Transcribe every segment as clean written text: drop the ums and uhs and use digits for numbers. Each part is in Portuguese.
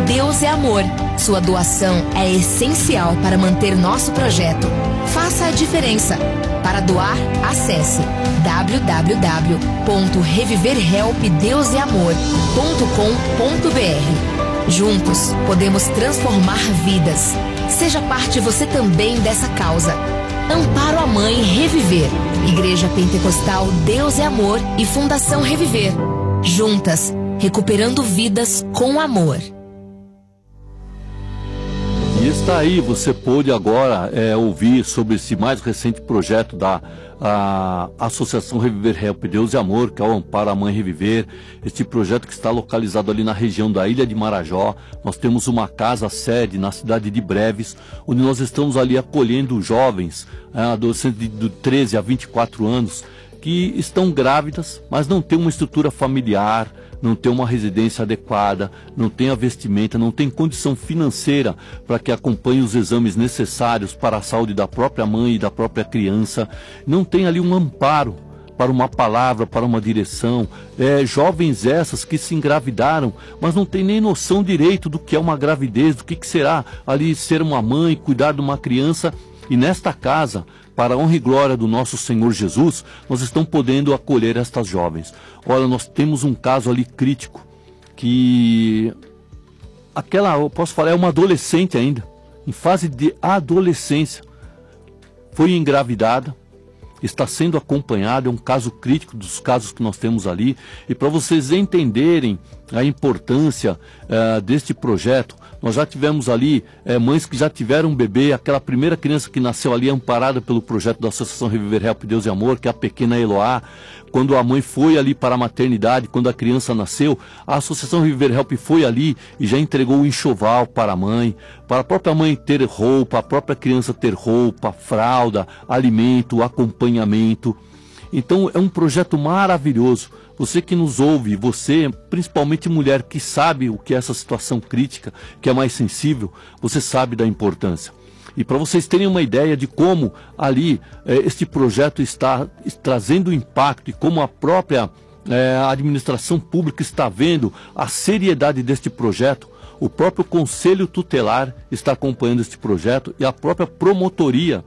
Deus é Amor. Sua doação é essencial para manter nosso projeto. Faça a diferença. Para doar, acesse www.reviverhelpdeuseamor.com.br. Juntos, podemos transformar vidas. Seja parte você também dessa causa. Amparo à Mãe Reviver, Igreja Pentecostal Deus é Amor e Fundação Reviver. Juntas, recuperando vidas com amor. E está aí, você pôde agora ouvir sobre esse mais recente projeto da Associação Reviver Help Deus e Amor, que é o Amparo à Mãe Reviver. Este projeto que está localizado ali na região da Ilha de Marajó. Nós temos uma casa-sede na cidade de Breves, onde nós estamos ali acolhendo jovens, adolescentes de 13 a 24 anos, que estão grávidas, mas não têm uma estrutura familiar, não tem uma residência adequada, não tem a vestimenta, não tem condição financeira para que acompanhe os exames necessários para a saúde da própria mãe e da própria criança, não tem ali um amparo para uma palavra, para uma direção. Jovens essas que se engravidaram, mas não tem nem noção direito do que é uma gravidez, do que será ali ser uma mãe, cuidar de uma criança. E nesta casa, para a honra e glória do nosso Senhor Jesus, nós estamos podendo acolher estas jovens. Olha, nós temos um caso ali crítico, que eu posso falar, é uma adolescente ainda, em fase de adolescência, foi engravidada, está sendo acompanhada, é um caso crítico dos casos que nós temos ali. E para vocês entenderem a importância deste projeto, nós já tivemos ali mães que já tiveram um bebê, aquela primeira criança que nasceu ali amparada pelo projeto da Associação Reviver Help Deus e Amor, que é a pequena Eloá. Quando a mãe foi ali para a maternidade, quando a criança nasceu, a Associação Reviver Help foi ali e já entregou o enxoval para a mãe, para a própria mãe ter roupa, a própria criança ter roupa, fralda, alimento, acompanhamento. Então é um projeto maravilhoso. Você que nos ouve, você, principalmente mulher que sabe o que é essa situação crítica, que é mais sensível, você sabe da importância. E para vocês terem uma ideia de como ali este projeto está trazendo impacto e como a própria administração pública está vendo a seriedade deste projeto, o próprio Conselho Tutelar está acompanhando este projeto e a própria promotoria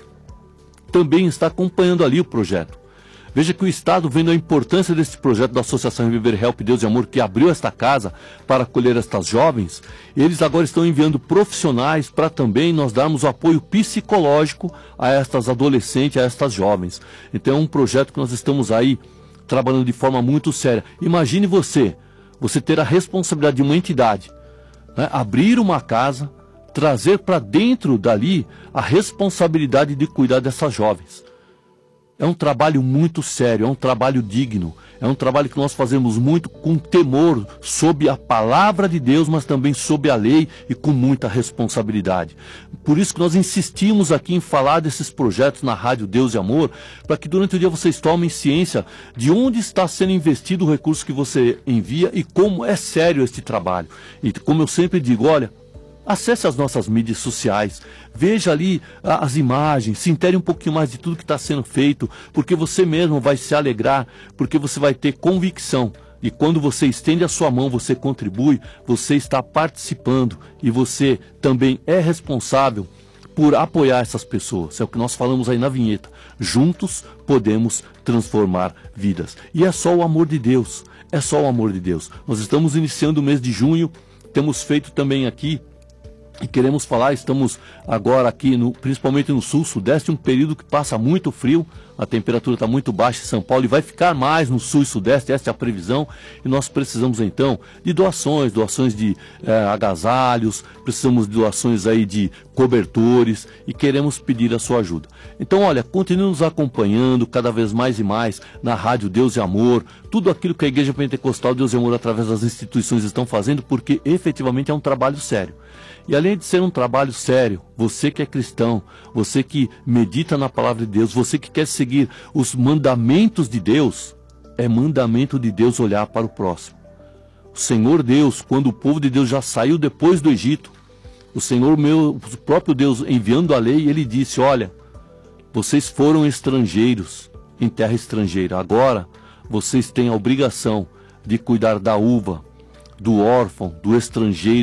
também está acompanhando ali o projeto. Veja que o Estado, vendo a importância desse projeto da Associação Reviver Help Deus e Amor, que abriu esta casa para acolher estas jovens, eles agora estão enviando profissionais para também nós darmos o apoio psicológico a estas adolescentes, a estas jovens. Então é um projeto que nós estamos aí trabalhando de forma muito séria. Imagine você ter a responsabilidade de uma entidade, né, abrir uma casa, trazer para dentro dali a responsabilidade de cuidar dessas jovens. É um trabalho muito sério, é um trabalho digno, é um trabalho que nós fazemos muito com temor sob a palavra de Deus, mas também sob a lei e com muita responsabilidade. Por isso que nós insistimos aqui em falar desses projetos na Rádio Deus e Amor, para que durante o dia vocês tomem ciência de onde está sendo investido o recurso que você envia e como é sério este trabalho. E como eu sempre digo, olha, acesse as nossas mídias sociais, veja ali as imagens, se intere um pouquinho mais de tudo que está sendo feito, porque você mesmo vai se alegrar, porque você vai ter convicção. E quando você estende a sua mão, você contribui, você está participando e você também é responsável por apoiar essas pessoas. É o que nós falamos aí na vinheta. Juntos podemos transformar vidas. E é só o amor de Deus, é só o amor de Deus. Nós estamos iniciando o mês de junho, temos feito também aqui, e queremos falar, estamos agora aqui, principalmente no sul, sudeste, um período que passa muito frio, a temperatura está muito baixa em São Paulo e vai ficar mais no sul e sudeste, essa é a previsão, e nós precisamos então de doações de agasalhos, precisamos de doações aí de cobertores e queremos pedir a sua ajuda. Então olha, continue nos acompanhando cada vez mais e mais na Rádio Deus e Amor, tudo aquilo que a Igreja Pentecostal Deus e Amor através das instituições estão fazendo, porque efetivamente é um trabalho sério. E além de ser um trabalho sério, você que é cristão, você que medita na palavra de Deus, você que quer seguir os mandamentos de Deus, é mandamento de Deus olhar para o próximo. O Senhor Deus, quando o povo de Deus já saiu depois do Egito, o Senhor o próprio Deus enviando a lei, ele disse, olha, vocês foram estrangeiros em terra estrangeira, agora vocês têm a obrigação de cuidar da uva, do órfão, do estrangeiro,